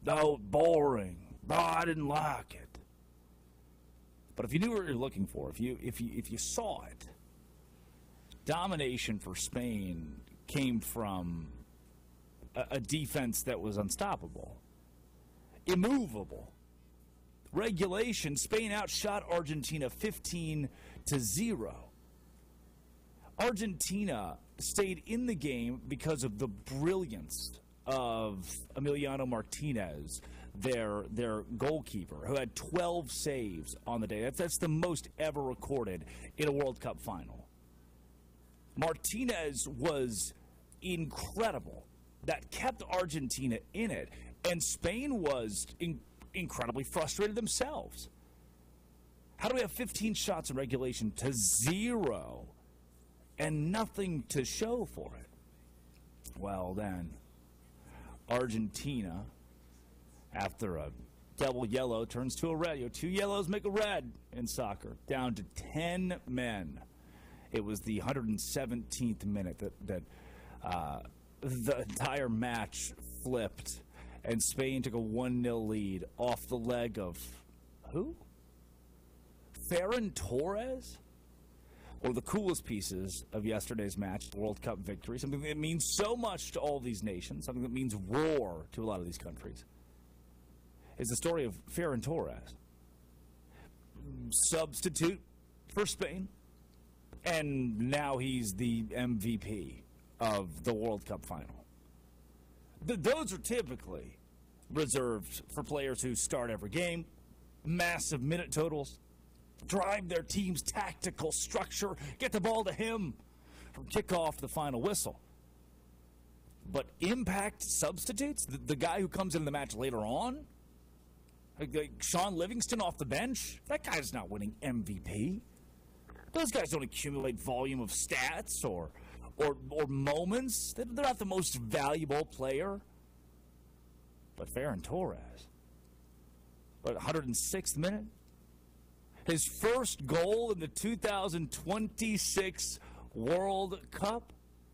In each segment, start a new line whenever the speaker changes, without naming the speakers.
Oh, boring. Oh, I didn't like it. But if you knew what you're looking for, if you saw it, domination for Spain came from a defense that was unstoppable, immovable. Regulation, Spain outshot Argentina 15-0. Argentina stayed in the game because of the brilliance of Emiliano Martinez, their goalkeeper, who had 12 saves on the day. That's the most ever recorded in a World Cup final. Martinez was incredible. That kept Argentina in it, and Spain was incredibly frustrated themselves. How do we have 15 shots in regulation to 0 and nothing to show for it? Well, then, Argentina, after a double yellow, turns to a red. 2 yellows make a red in soccer, down to 10 men. It was the 117th minute that the entire match flipped, and Spain took a 1-0 lead off the leg of who? Ferran Torres? One of the coolest pieces of yesterday's match, the World Cup victory, something that means so much to all these nations, something that means war to a lot of these countries, is the story of Ferran Torres. Substitute for Spain, and now he's the MVP of the World Cup final. Those are typically reserved for players who start every game, massive minute totals, drive their team's tactical structure, get the ball to him from kickoff to the final whistle. But impact substitutes, the guy who comes into the match later on, like Sean Livingston off the bench, that guy's not winning MVP. Those guys don't accumulate volume of stats or moments. They're not the most valuable player. But Ferran Torres, 106th minute? His first goal in the 2026 World Cup?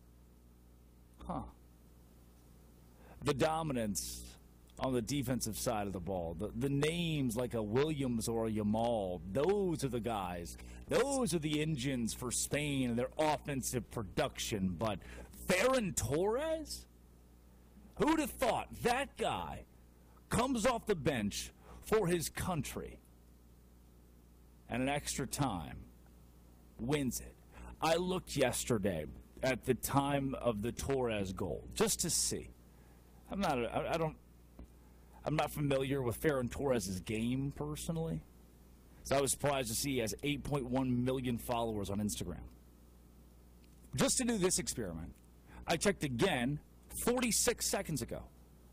The dominance on the defensive side of the ball, the names like a Williams or a Yamal, those are the guys. Those are the engines for Spain and their offensive production. But Ferran Torres? Who'd have thought that guy comes off the bench for his country and in extra time wins it? I looked yesterday at the time of the Torres goal just to see. I'm not familiar with Ferran Torres' game personally, so I was surprised to see he has 8.1 million followers on Instagram. Just to do this experiment, I checked again 46 seconds ago.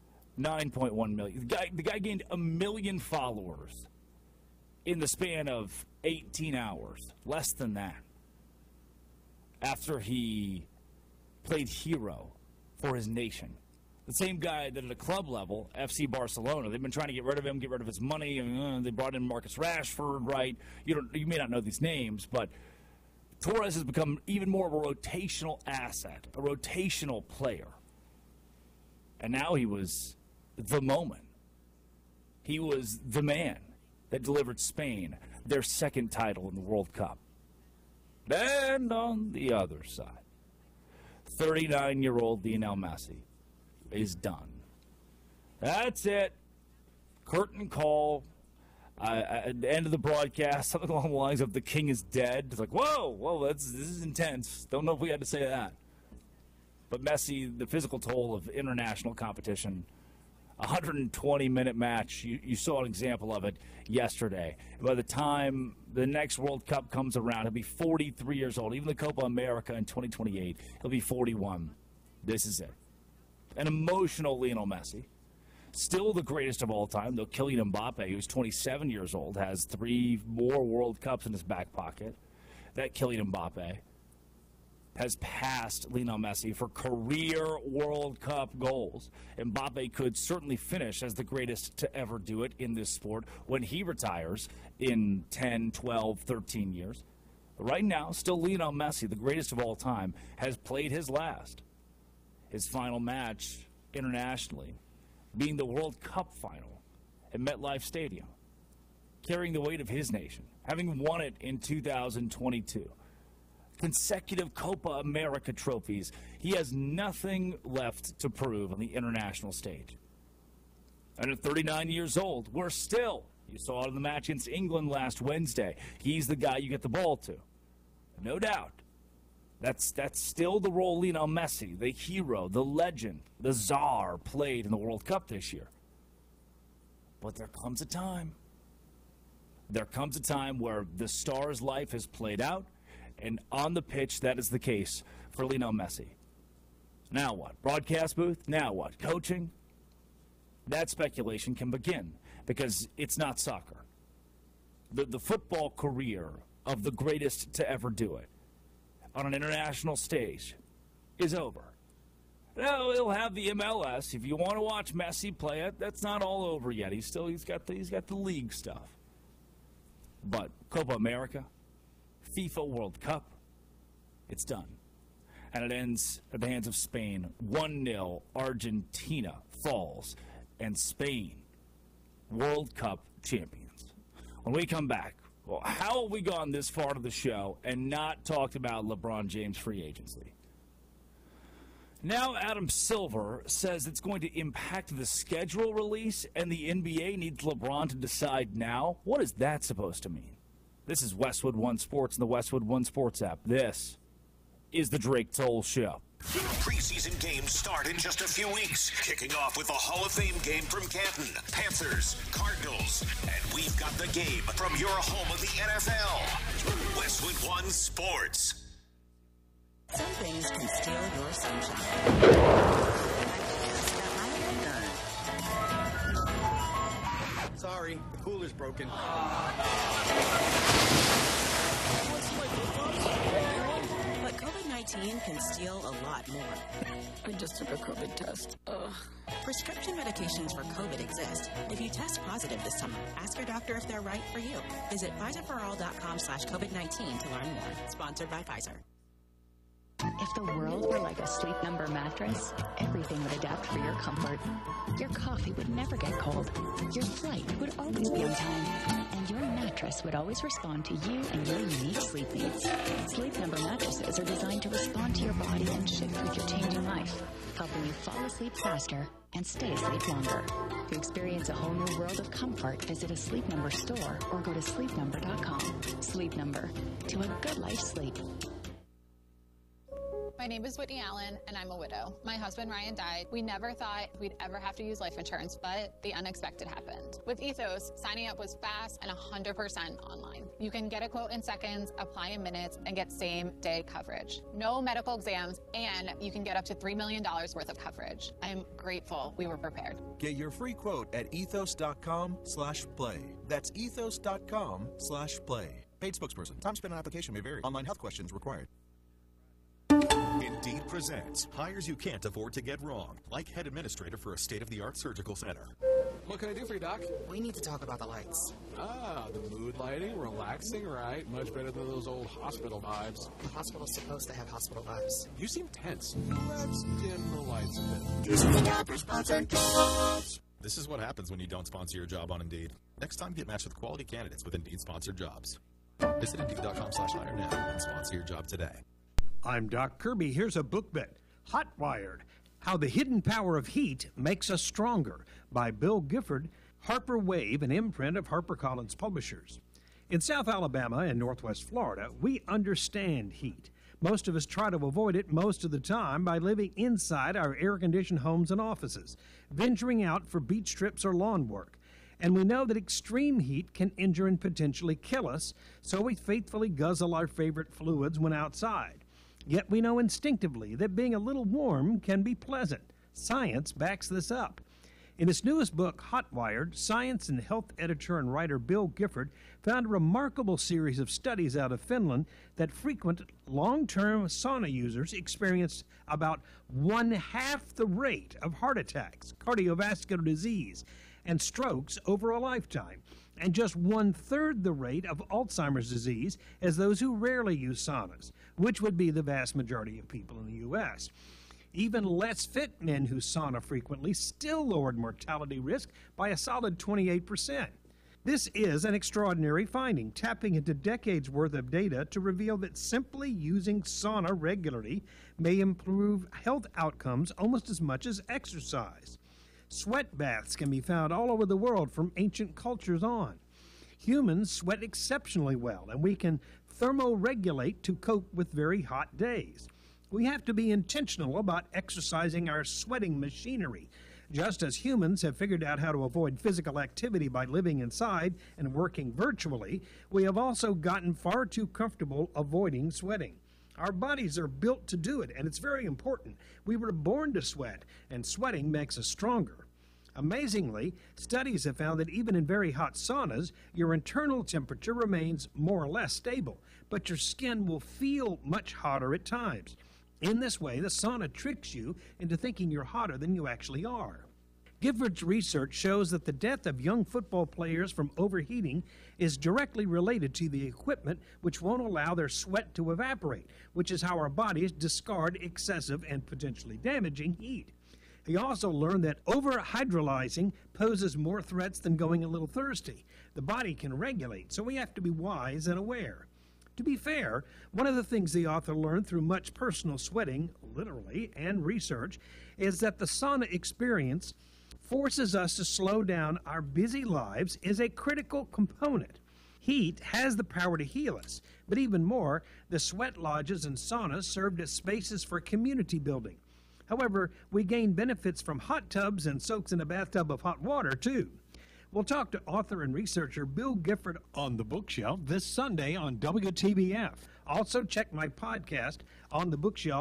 9.1 million. The guy gained 1 million followers in the span of 18 hours, less than that, after he played hero for his nation. The same guy that at a club level, FC Barcelona, they've been trying to get rid of him, get rid of his money. They brought in Marcus Rashford, right? You may not know these names, but Torres has become even more of a rotational asset, a rotational player. And now he was the moment. He was the man that delivered Spain their second title in the World Cup. And on the other side, 39-year-old Lionel Messi is done. That's it. Curtain call. At the end of the broadcast, something along the lines of "the king is dead." It's like, whoa, this is intense. Don't know if we had to say that. But Messi, the physical toll of international competition, 120-minute match. You saw an example of it yesterday. By the time the next World Cup comes around, he'll be 43 years old. Even the Copa America in 2028, he'll be 41. This is it. An emotional Lionel Messi. Still the greatest of all time, though Kylian Mbappe, who's 27 years old, has 3 more World Cups in his back pocket. That Kylian Mbappe has passed Lionel Messi for career World Cup goals. Mbappe could certainly finish as the greatest to ever do it in this sport when he retires in 10, 12, 13 years. But right now, still Lionel Messi, the greatest of all time, has played his last. His final match internationally, being the World Cup final at MetLife Stadium, carrying the weight of his nation, having won it in 2022. Consecutive Copa America trophies. He has nothing left to prove on the international stage. And at 39 years old, we're still, you saw it in the match against England last Wednesday, he's the guy you get the ball to. No doubt. That's still the role Lionel Messi, the hero, the legend, the czar, played in the World Cup this year. But there comes a time. There comes a time where the star's life is played out, and on the pitch, that is the case for Lionel Messi. Now what? Broadcast booth? Now what? Coaching? That speculation can begin, because it's not soccer. The football career of the greatest to ever do it on an international stage is over. Now, he'll have the MLS. If you want to watch Messi play it, that's not all over yet. He's got the league stuff. But Copa America, FIFA World Cup, it's done. And it ends at the hands of Spain. 1-0, Argentina falls. And Spain, World Cup champions. When we come back, well, how have we gone this far to the show and not talked about LeBron James' free agency? Now Adam Silver says it's going to impact the schedule release and the NBA needs LeBron to decide now. What is that supposed to mean? This is Westwood One Sports and the Westwood One Sports app. This is the Drake Toll Show.
Preseason games start in just a few weeks, kicking off with the Hall of Fame game from Canton, Panthers, Cardinals, and we've got the game from your home of the NFL, Westwood One Sports.
Some things can steal your sunshine.
Sorry, the cooler's broken.
But COVID-19 can steal a lot more.
I just took a COVID test. Ugh.
Prescription medications for COVID exist. If you test positive this summer, ask your doctor if they're right for you. Visit PfizerForAll.com/COVID-19 to learn more. Sponsored by Pfizer.
If the world were like a Sleep Number mattress, everything would adapt for your comfort. Your coffee would never get cold. Your flight would always be on time. And your mattress would always respond to you and your unique sleep needs. Sleep Number mattresses are designed to respond to your body and shift with your changing life, helping you fall asleep faster and stay asleep longer. To experience a whole new world of comfort, visit a Sleep Number store or go to sleepnumber.com. Sleep Number. To a good life sleep.
My name is Whitney Allen, and I'm a widow. My husband, Ryan, died. We never thought we'd ever have to use life insurance, but the unexpected happened. With Ethos, signing up was fast and 100% online. You can get a quote in seconds, apply in minutes, and get same-day coverage. No medical exams, and you can get up to $3 million worth of coverage. I'm grateful we were prepared.
Get your free quote at ethos.com/play. That's ethos.com/play. Paid spokesperson. Time spent on application may vary. Online health questions required.
Indeed presents hires you can't afford to get wrong, like head administrator for a state-of-the-art surgical center.
What can I do for you, Doc?
We need to talk about the lights.
Ah, the mood lighting, relaxing, right? Much better than those old hospital vibes.
The hospital's supposed to have hospital vibes.
You seem tense. Let's dim the lights a bit.
This is what happens when you don't sponsor your job on Indeed. Next time, get matched with quality candidates with Indeed-sponsored jobs. Visit Indeed.com/hire now and sponsor your job today.
I'm Doc Kirby. Here's a book bet. Hotwired, How the Hidden Power of Heat Makes Us Stronger by Bill Gifford, Harper Wave, an imprint of HarperCollins Publishers. In South Alabama and Northwest Florida, we understand heat. Most of us try to avoid it most of the time by living inside our air-conditioned homes and offices, venturing out for beach trips or lawn work. And we know that extreme heat can injure and potentially kill us, so we faithfully guzzle our favorite fluids when outside. Yet we know instinctively that being a little warm can be pleasant. Science backs this up. In his newest book, Hotwired, science and health editor and writer Bill Gifford found a remarkable series of studies out of Finland that frequent long-term sauna users experienced about 1/2 the rate of heart attacks, cardiovascular disease, and strokes over a lifetime, and just 1/3 the rate of Alzheimer's disease as those who rarely use saunas, which would be the vast majority of people in the U.S. Even less fit men who sauna frequently still lowered mortality risk by a solid 28%. This is an extraordinary finding, tapping into decades' worth of data to reveal that simply using sauna regularly may improve health outcomes almost as much as exercise. Sweat baths can be found all over the world from ancient cultures on. Humans sweat exceptionally well, and we can thermoregulate to cope with very hot days. We have to be intentional about exercising our sweating machinery. Just as humans have figured out how to avoid physical activity by living inside and working virtually, we have also gotten far too comfortable avoiding sweating. Our bodies are built to do it, and it's very important. We were born to sweat, and sweating makes us stronger. Amazingly, studies have found that even in very hot saunas, your internal temperature remains more or less stable, but your skin will feel much hotter at times. In this way, the sauna tricks you into thinking you're hotter than you actually are. Gifford's research shows that the death of young football players from overheating is directly related to the equipment which won't allow their sweat to evaporate, which is how our bodies discard excessive and potentially damaging heat. He also learned that over-hydrolyzing poses more threats than going a little thirsty. The body can regulate, so we have to be wise and aware. To be fair, one of the things the author learned through much personal sweating, literally, and research, is that the sauna experience forces us to slow down our busy lives is a critical component. Heat has the power to heal us, but even more, the sweat lodges and saunas served as spaces for community building. However, we gain benefits from hot tubs and soaks in a bathtub of hot water, too. We'll talk to author and researcher Bill Gifford on The Bookshelf this Sunday on WTBF. Also, check my podcast on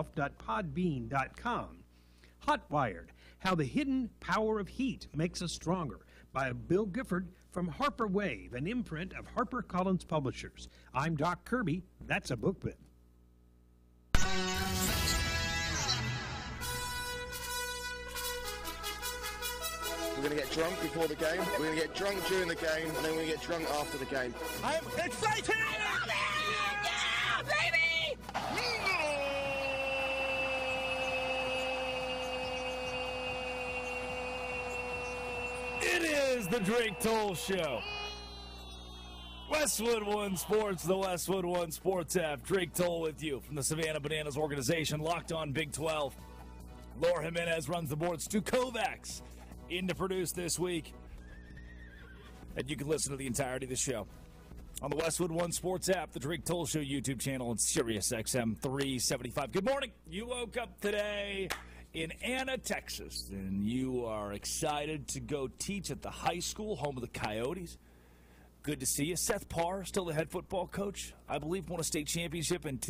thebookshelf.podbean.com. Hotwired, How the Hidden Power of Heat Makes Us Stronger, by Bill Gifford from Harper Wave, an imprint of HarperCollins Publishers. I'm Doc Kirby. That's a book bit.
We're going to get drunk before the game, we're going to get drunk during the game, and then we're going to get drunk after the game.
I'm excited! Yeah, baby!
It is the Drake Toll Show. Westwood One Sports, the Westwood One Sports app. Drake Toll with you from the Savannah Bananas organization, Locked On Big 12. Laura Jimenez runs the board. Stu Kovacs in to produce this week. And you can listen to the entirety of the show on the Westwood One Sports app, the Drake Toll Show YouTube channel, and Sirius XM 375. Good morning. You woke up today in Anna, Texas, and you are excited to go teach at the high school, home of the Coyotes. Good to see you. Seth Parr, still the head football coach. I believe won a state championship in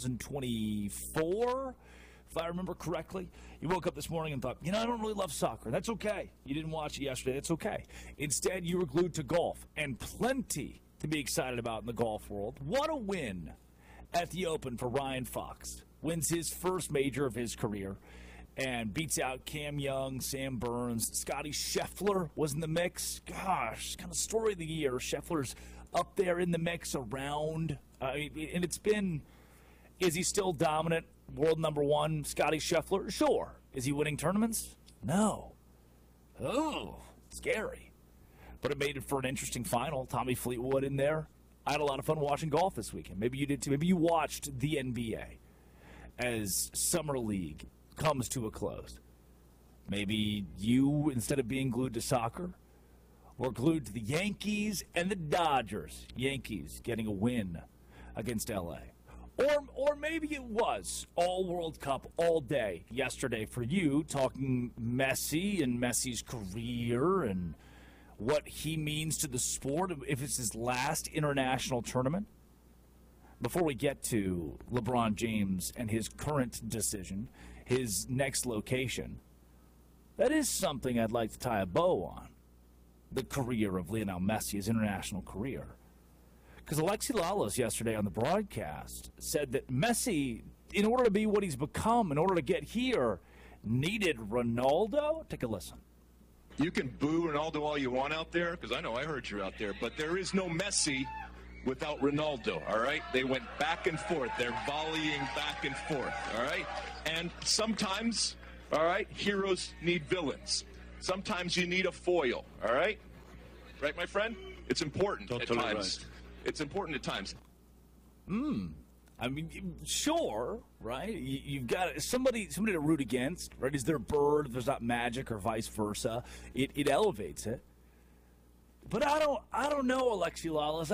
2024. If I remember correctly. You woke up this morning and thought, I don't really love soccer. That's okay. You didn't watch it yesterday. That's okay. Instead, you were glued to golf, and plenty to be excited about in the golf world. What a win at the Open for Ryan Fox. Wins his first major of his career and beats out Cam Young, Sam Burns. Scotty Scheffler was in the mix. Gosh, kind of story of the year. Scheffler's up there in the mix around. And it's been, is he still dominant? World number one, Scotty Scheffler? Sure. Is he winning tournaments? No. Oh, scary. But it made it for an interesting final. Tommy Fleetwood in there. I had a lot of fun watching golf this weekend. Maybe you did too. Maybe you watched the NBA as Summer League comes to a close. Maybe you, instead of being glued to soccer, were glued to the Yankees and the Dodgers. Yankees getting a win against L.A. Or maybe it was all World Cup all day yesterday for you, talking Messi and Messi's career and what he means to the sport, if it's his last international tournament. Before we get to LeBron James and his current decision, his next location, that is something I'd like to tie a bow on, the career of Lionel Messi, his international career. Because Alexi Lalas yesterday on the broadcast said that Messi, in order to be what he's become, in order to get here, needed Ronaldo. Take a listen.
You can boo Ronaldo all you want out there, because I know I heard you out there, but there is no Messi without Ronaldo, all right? They went back and forth. They're volleying back and forth, all right? And sometimes, all right, heroes need villains. Sometimes you need a foil, all right? Right, my friend? It's important at times. Right. It's important at times.
I mean, sure, right? You've got somebody to root against, right? Is there a bird if there's not magic or vice versa? It elevates it. But I don't know, Alexi Lalas.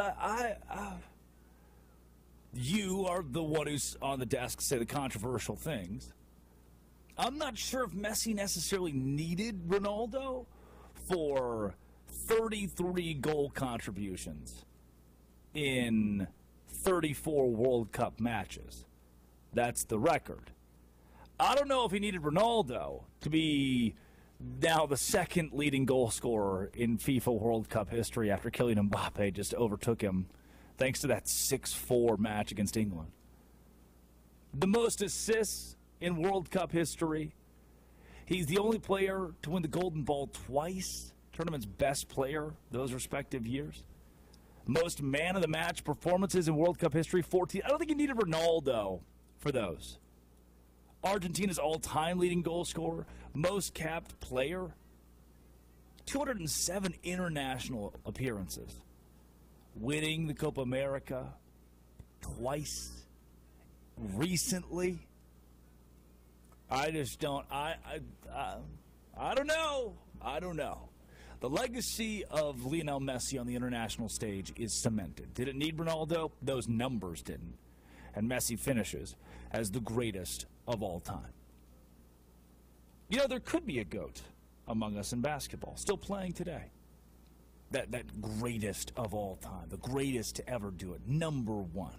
You are the one who's on the desk to say the controversial things. I'm not sure if Messi necessarily needed Ronaldo for 33 goal contributions in 34 World Cup matches. That's the record. I don't know if he needed Ronaldo to be now the second leading goal scorer in FIFA World Cup history after Kylian Mbappe just overtook him thanks to that 6-4 match against England. The most assists in World Cup history. He's the only player to win the Golden Ball twice, tournament's best player those respective years. Most man-of-the-match performances in World Cup history, 14. I don't think you needed Ronaldo for those. Argentina's all-time leading goal scorer, most capped player, 207 international appearances, winning the Copa America twice recently. I just don't. I don't know. I don't know. The legacy of Lionel Messi on the international stage is cemented. Did it need Ronaldo? Those numbers didn't. And Messi finishes as the greatest of all time. You know, there could be a GOAT among us in basketball, still playing today. That greatest of all time, the greatest to ever do it, number one.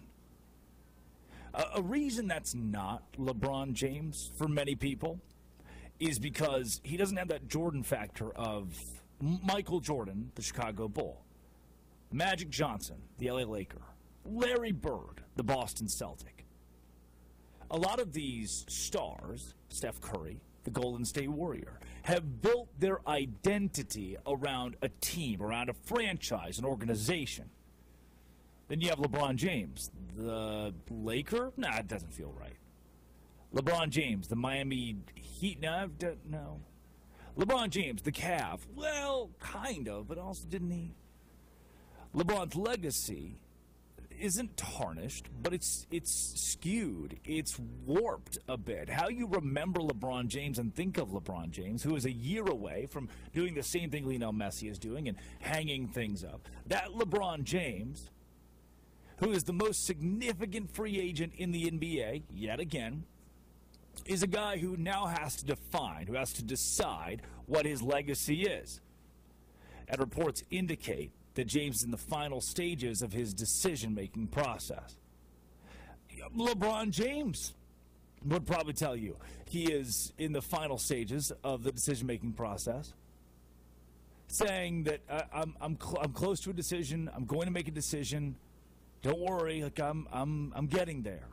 A reason that's not LeBron James for many people is because he doesn't have that Jordan factor of Michael Jordan, the Chicago Bull, Magic Johnson, the LA Laker, Larry Bird, the Boston Celtic. A lot of these stars, Steph Curry, the Golden State Warrior, have built their identity around a team, around a franchise, an organization. Then you have LeBron James, the Laker? Nah, it doesn't feel right. LeBron James, the Miami Heat? No. LeBron James, the Cavs? Well, kind of, but also didn't he? LeBron's legacy isn't tarnished, but it's skewed. It's warped a bit. How you remember LeBron James and think of LeBron James, who is a year away from doing the same thing Lionel Messi is doing and hanging things up. That LeBron James, who is the most significant free agent in the NBA, yet again, is a guy who now has to define, who has to decide what his legacy is. And reports indicate that James is in the final stages of his decision-making process. LeBron James would probably tell you he is in the final stages of the decision-making process, saying that I'm close to a decision. I'm going to make a decision. Don't worry, like I'm getting there.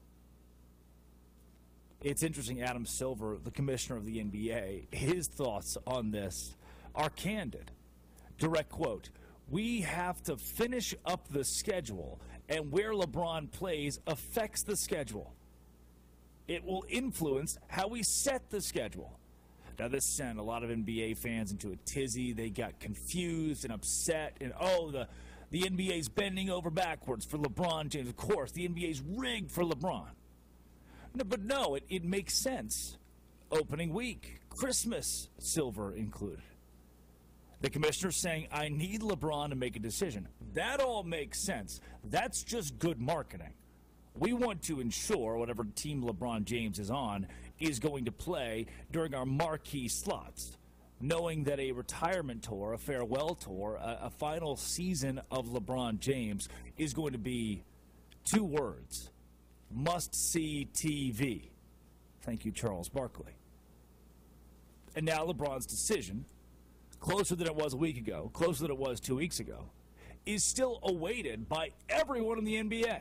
It's interesting, Adam Silver, the commissioner of the NBA, his thoughts on this are candid. Direct quote, "We have to finish up the schedule, and where LeBron plays affects the schedule. It will influence how we set the schedule." Now, this sent a lot of NBA fans into a tizzy. They got confused and upset, and the NBA's bending over backwards for LeBron James. Of course, the NBA's rigged for LeBron. No, but no, it makes sense. Opening week, Christmas, Silver included. The commissioner's saying, I need LeBron to make a decision. That all makes sense. That's just good marketing. We want to ensure whatever team LeBron James is on is going to play during our marquee slots, knowing that a retirement tour, a farewell tour, a final season of LeBron James is going to be 2 words: must-see TV. Thank you, Charles Barkley. And now LeBron's decision, closer than it was a week ago, closer than it was 2 weeks ago, is still awaited by everyone in the NBA.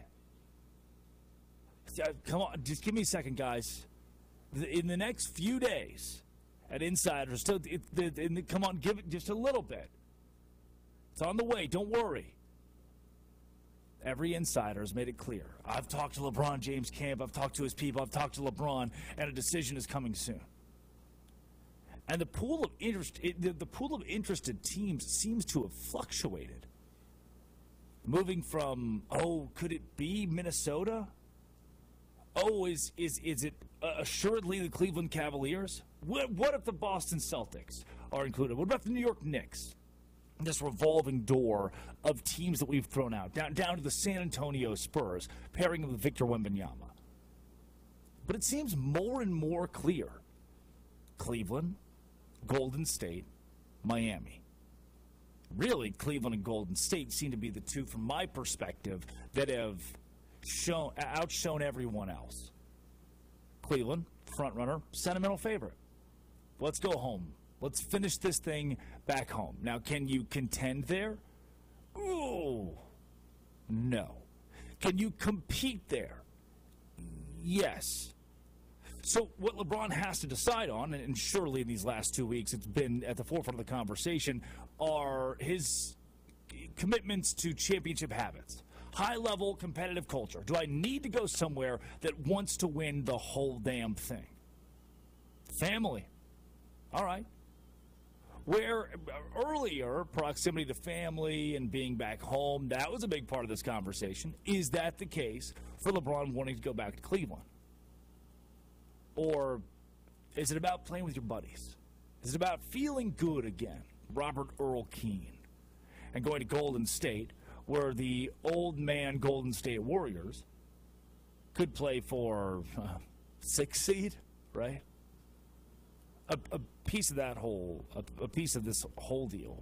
Come on, just give me a second, guys. In the next few days, at Insider, come on, give it just a little bit. It's on the way, don't worry. every insider has made it clear. I've talked to LeBron James' camp. I've talked to his people. I've talked to LeBron, and a decision is coming soon. And the pool of interested teams seems to have fluctuated, moving from could it be Minnesota? Is it assuredly the Cleveland Cavaliers? What if the Boston Celtics are included? What about the New York Knicks? This revolving door of teams that we've thrown out, down to the San Antonio Spurs, pairing with Victor Wembanyama. But it seems more and more clear. Cleveland, Golden State, Miami. Really, Cleveland and Golden State seem to be the two, from my perspective, that have outshone everyone else. Cleveland, front runner, sentimental favorite. Let's go home. Let's finish this thing back home. Now, can you contend there? Ooh, no. Can you compete there? Yes. So what LeBron has to decide on, and surely in these last 2 weeks it's been at the forefront of the conversation, are his commitments to championship habits. High-level competitive culture. Do I need to go somewhere that wants to win the whole damn thing? Family. All right. Where earlier, proximity to family and being back home, that was a big part of this conversation. Is that the case for LeBron wanting to go back to Cleveland? Or is it about playing with your buddies? Is it about feeling good again? Robert Earl Keane. And going to Golden State, where the old man Golden State Warriors could play for 6th seed, right? A piece of that whole, a piece of this whole deal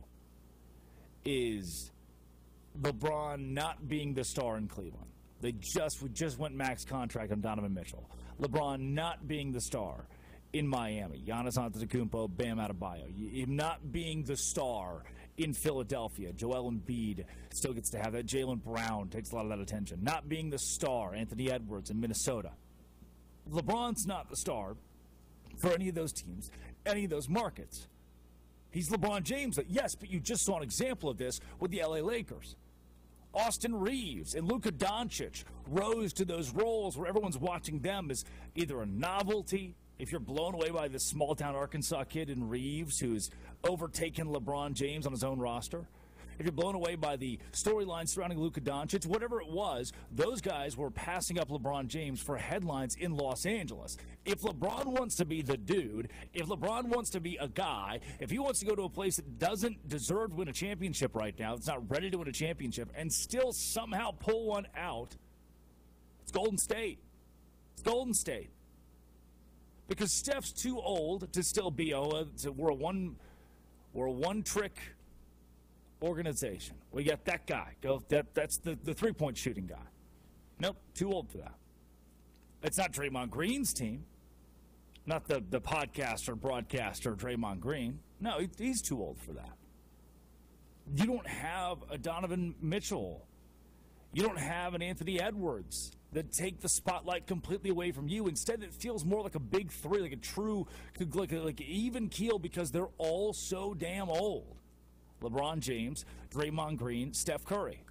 is LeBron not being the star in Cleveland. We just went max contract on Donovan Mitchell. LeBron not being the star in Miami. Giannis Antetokounmpo, Bam Adebayo. Him not being the star in Philadelphia. Joel Embiid still gets to have that. Jaylen Brown takes a lot of that attention. Not being the star, Anthony Edwards in Minnesota. LeBron's not the star for any of those teams, any of those markets. He's LeBron James, yes, but you just saw an example of this with the LA Lakers. Austin Reeves and Luka Doncic rose to those roles where everyone's watching them as either a novelty, if you're blown away by this small-town Arkansas kid in Reeves who's overtaken LeBron James on his own roster, if you're blown away by the storyline surrounding Luka Doncic, whatever it was, those guys were passing up LeBron James for headlines in Los Angeles. If LeBron wants to be the dude, if LeBron wants to be a guy, if he wants to go to a place that doesn't deserve to win a championship right now, that's not ready to win a championship, and still somehow pull one out, it's Golden State. It's Golden State. Because Steph's too old to still be we're a one-trick organization. We got that guy. That's the three-point shooting guy. Nope, too old for that. It's not Draymond Green's team. Not the podcaster, broadcaster Draymond Green. No, he's too old for that. You don't have a Donovan Mitchell. You don't have an Anthony Edwards that take the spotlight completely away from you. Instead, it feels more like a big three, like a true, like an even keel, because they're all so damn old. LeBron James, Draymond Green, Steph Curry.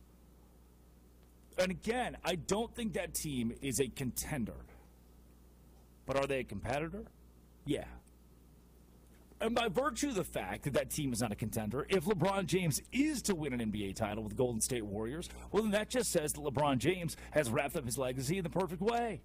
And again, I don't think that team is a contender. But are they a competitor? Yeah. And by virtue of the fact that that team is not a contender, if LeBron James is to win an NBA title with the Golden State Warriors, well, then that just says that LeBron James has wrapped up his legacy in the perfect way.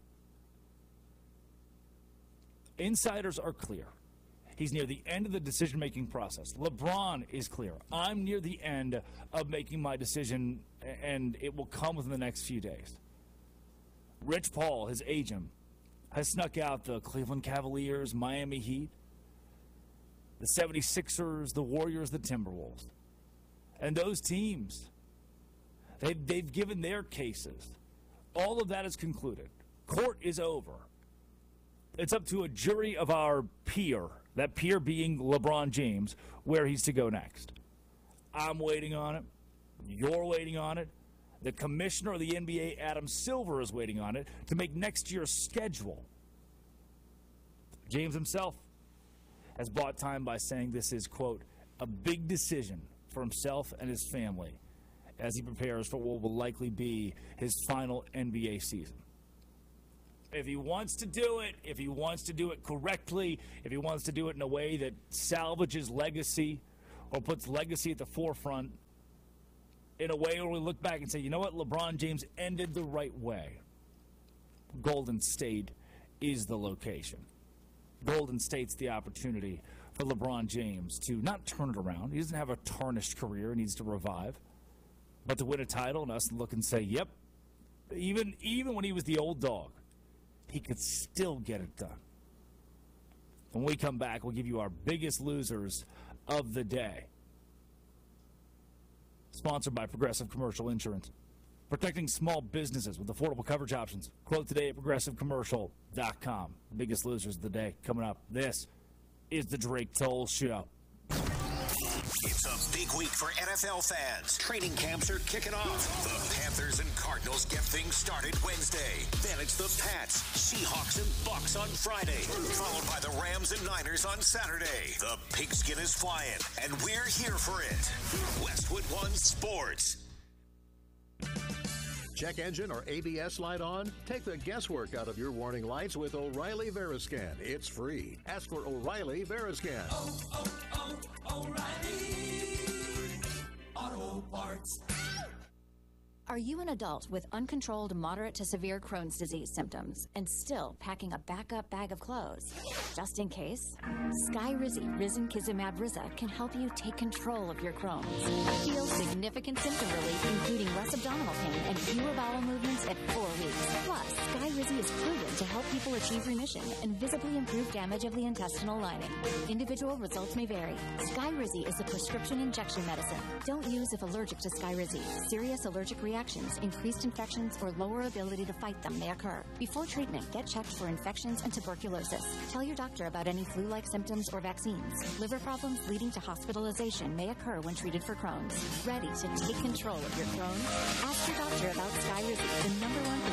Insiders are clear. He's near the end of the decision-making process. LeBron is clear. I'm near the end of making my decision, and it will come within the next few days. Rich Paul, his agent, has snuck out the Cleveland Cavaliers, Miami Heat, the 76ers, the Warriors, the Timberwolves. And those teams, they've given their cases. All of that is concluded. Court is over. It's up to a jury of our peer, that peer being LeBron James, where he's to go next. I'm waiting on it. You're waiting on it. The commissioner of the NBA, Adam Silver, is waiting on it to make next year's schedule. James himself has bought time by saying this is, quote, a big decision for himself and his family, as he prepares for what will likely be his final NBA season. If he wants to do it, if he wants to do it correctly, if he wants to do it in a way that salvages legacy or puts legacy at the forefront, in a way where we look back and say, you know what, LeBron James ended the right way, Golden State is the location. Golden State's the opportunity for LeBron James to not turn it around. He doesn't have a tarnished career, he needs to revive, but to win a title and us look and say, yep, even when he was the old dog, he could still get it done. When we come back, we'll give you our biggest losers of the day. Sponsored by Progressive Commercial Insurance. Protecting small businesses with affordable coverage options. Quote today at progressivecommercial.com. The biggest losers of the day coming up. This is the Drake Toll Show.
It's a big week for NFL fans. Training camps are kicking off. The Panthers and Cardinals get things started Wednesday. Then it's the Pats, Seahawks, and Bucks on Friday. Followed by the Rams and Niners on Saturday. The pigskin is flying, and we're here for it. Westwood One Sports.
Check engine or ABS light on? Take the guesswork out of your warning lights with O'Reilly Veriscan. It's free. Ask for O'Reilly Veriscan.
O'Reilly Auto Parts.
Are you an adult with uncontrolled moderate to severe Crohn's disease symptoms and still packing a backup bag of clothes? Just in case, Skyrizi Risankizumab Riza can help you take control of your Crohn's. Feel significant symptom relief, including less abdominal pain and fewer bowel movements at 4 weeks. Plus, Skyrizi is proven to help people achieve remission and visibly improve damage of the intestinal lining. Individual results may vary. Skyrizi is a prescription injection medicine. Don't use if allergic to Skyrizi. Serious allergic reactions, increased infections, or lower ability to fight them may occur. Before treatment, get checked for infections and tuberculosis. Tell your doctor about any flu-like symptoms or vaccines. Liver problems leading to hospitalization may occur when treated for Crohn's. Ready to take control of your Crohn's? Ask your doctor about Skyrizi, the #1